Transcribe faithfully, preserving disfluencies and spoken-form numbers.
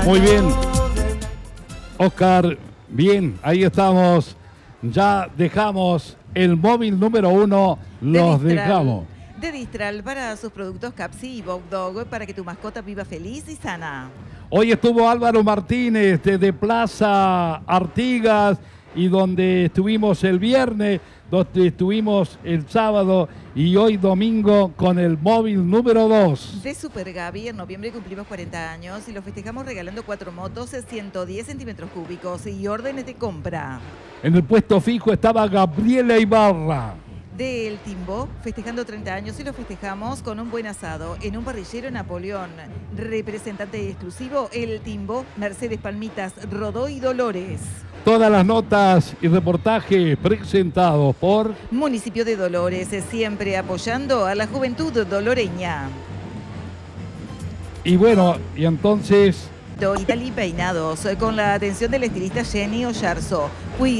Muy bien. Oscar, bien, ahí estamos. Ya dejamos el móvil número uno, los de Distral, dejamos. De Distral para sus productos Capsi y Bog Dog para que tu mascota viva feliz y sana. Hoy estuvo Álvaro Martínez desde Plaza Artigas y donde estuvimos el viernes, donde estuvimos el sábado y hoy domingo con el móvil número dos. De Super Gaby, en noviembre cumplimos cuarenta años y lo festejamos regalando cuatro motos de ciento diez centímetros cúbicos y órdenes de compra. En el puesto fijo estaba Gabriela Ibarra. De El Timbo, festejando treinta años y lo festejamos con un buen asado en un parrillero Napoleón. Representante exclusivo, El Timbo, Mercedes Palmitas, Rodó y Dolores. Todas las notas y reportajes presentados por Municipio de Dolores, siempre apoyando a la juventud doloreña. Y bueno, y entonces... Italy Peinados, con la atención del estilista Jenny Ollarzo.